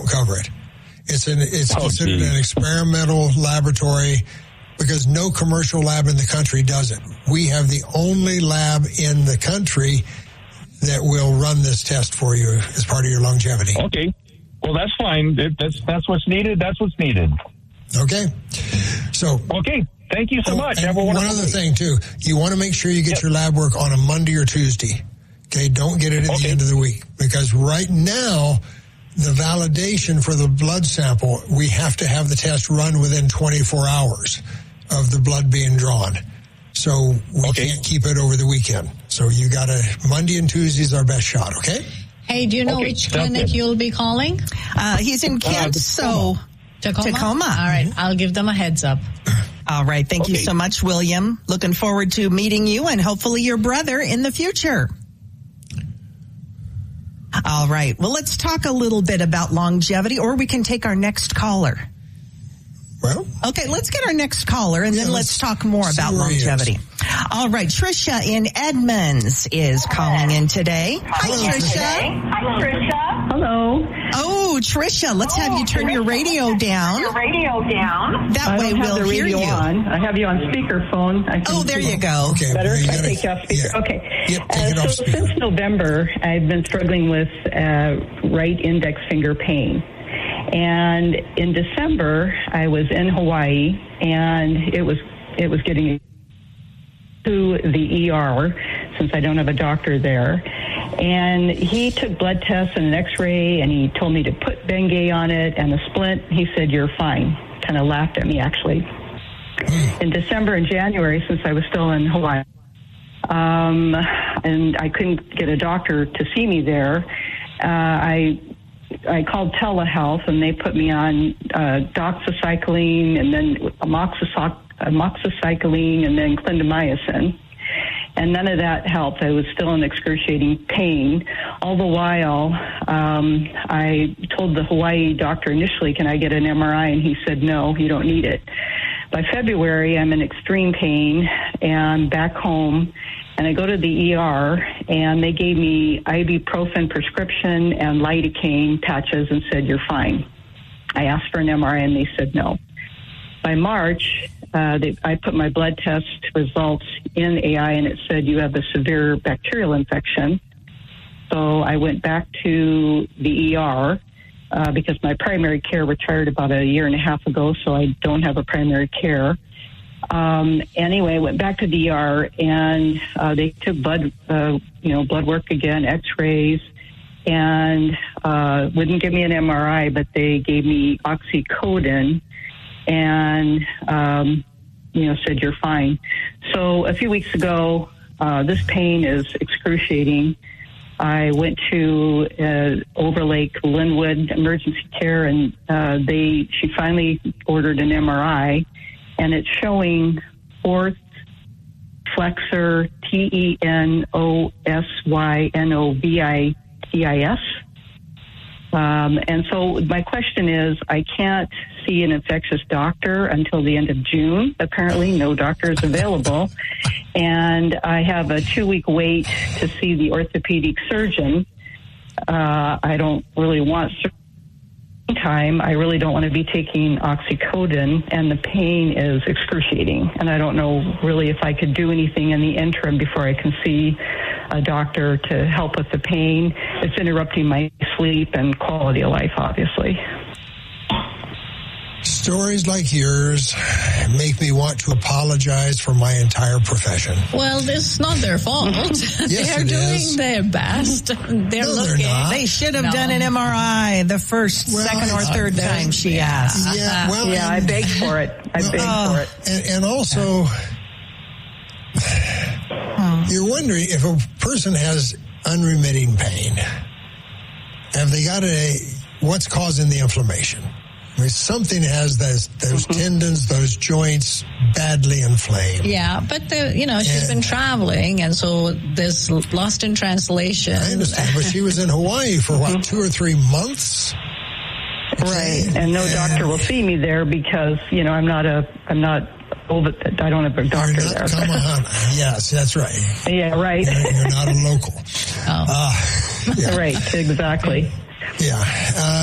don't cover it. It's considered an experimental laboratory because no commercial lab in the country does it. We have the only lab in the country that will run this test for you as part of your longevity. Okay. Well, that's fine. That's what's needed. That's what's needed. Okay. So. Okay. Thank you so much. Have a wonderful one other thing, too. You want to make sure you get your lab work on a Monday or Tuesday. Okay. Don't get it at the end of the week because right now, the validation for the blood sample, we have to have the test run within 24 hours of the blood being drawn. So we can't keep it over the weekend. So you got Monday and Tuesday is our best shot, okay? Hey, do you know which clinic you'll be calling? He's in Kent, so Tacoma. All right, I'll give them a heads up. All right, thank you so much, William. Looking forward to meeting you and hopefully your brother in the future. All right, well, let's talk a little bit about longevity, or we can take our next caller. Well, okay, let's get our next caller, and then let's talk more about longevity. All right, Tricia in Edmonds is calling in today. Hi, Tricia. Hello. Oh, Tricia, let's have you turn your radio down. That way we'll hear you. I have you on speakerphone. Oh, there you go. Okay, better if I take off speaker. Yeah. Okay. Yep, take it off speaker. Since November, I've been struggling with right index finger pain. And in December, I was in Hawaii, and it was getting to the ER since I don't have a doctor there. And he took blood tests and an X-ray, and he told me to put Bengay on it and a splint. He said, "You're fine." Kind of laughed at me, actually. In December and January, since I was still in Hawaii, and I couldn't get a doctor to see me there, I called telehealth, and they put me on doxycycline and then amoxicillin and then clindamycin. And none of that helped. I was still in excruciating pain. All the while, I told the Hawaii doctor initially, "Can I get an MRI?" And he said, "No, you don't need it." By February, I'm in extreme pain, and back home, and I go to the ER, and they gave me ibuprofen prescription and lidocaine patches and said, "You're fine." I asked for an MRI, and they said no. By March, I put my blood test results in AI, and it said, "You have a severe bacterial infection." So I went back to the ER because my primary care retired about a year and a half ago, so I don't have a primary care. Anyway, I went back to the ER, and they took blood work again, X-rays, and wouldn't give me an MRI, but they gave me oxycodone, and said, "You're fine." So a few weeks ago, this pain is excruciating. I went to Overlake Linwood Emergency Care, and she finally ordered an MRI, and it's showing fourth flexor tenosynovitis. And so my question is, I can't see an infectious doctor until the end of June. Apparently, no doctor is available. And I have a 2-week wait to see the orthopedic surgeon. I don't really want time. I really don't want to be taking oxycodone, and the pain is excruciating. And I don't know really if I could do anything in the interim before I can see a doctor to help with the pain. It's interrupting my sleep and quality of life, obviously. Stories like yours make me want to apologize for my entire profession. Well, this is not their fault. Yes, they're doing their best. They're looking. They should have done an MRI the first, second, or third time she asked. Yeah, I begged for it. And also, you're wondering if a person has unremitting pain, have they got what's causing the inflammation? I mean, something has those tendons, those joints badly inflamed. Yeah, but she's been traveling, and so there's lost in translation. I understand, but she was in Hawaii for 2 or 3 months. Right, and no doctor will see me there because I don't have a doctor there. Yes, that's right. Yeah, right. You're not a local. Right, exactly. Yeah.